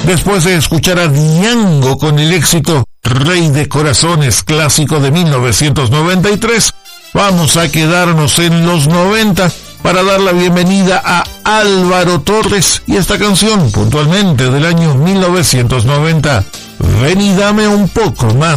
Después de escuchar a Diango con el éxito Rey de Corazones, clásico de 1993, vamos a quedarnos en los 90 para dar la bienvenida a Álvaro Torres y esta canción puntualmente del año 1990. Ven y dame un poco más.